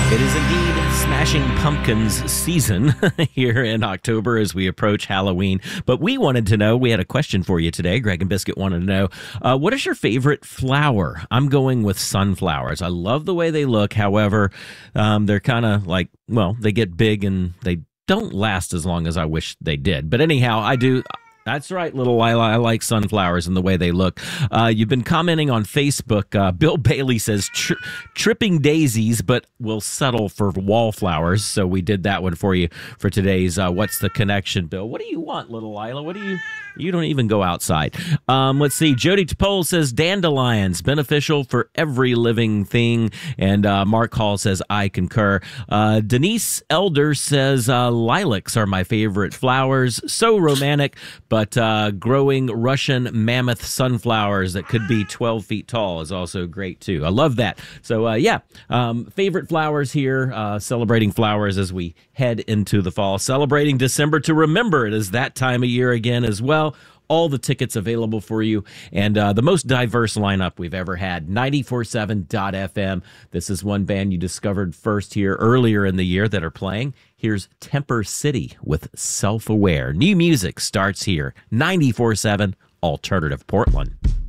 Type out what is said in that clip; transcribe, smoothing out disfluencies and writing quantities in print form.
It is indeed Smashing Pumpkins season here in October as we approach Halloween. But we wanted to know, we had a question for you today. Greg and Biscuit wanted to know, what is your favorite flower? I'm going with sunflowers. I love the way they look. However, they're kind of like, well, they get big and they don't last as long as I wish they did. But anyhow, I do. That's right, little Lila. I like sunflowers and the way they look. You've been commenting on Facebook. Bill Bailey says tripping daisies, but will settle for wallflowers. So we did that one for you for today's What's the Connection, Bill? What do you want, little Lila? What do you... You don't even go outside. Let's see. Jody Topol says dandelions, beneficial for every living thing. And Mark Hall says, I concur. Denise Elder says, lilacs are my favorite flowers. So romantic, but growing Russian mammoth sunflowers that could be 12 feet tall is also great, too. I love that. So, favorite flowers here, celebrating flowers as we head into the fall. Celebrating December to remember it is that time of year again as well. All the tickets available for you, and the most diverse lineup we've ever had, 94.7.fm. This is one band you discovered first here earlier in the year that are playing. Here's Temper City with Self-Aware. New music starts here, 94.7 Alternative Portland.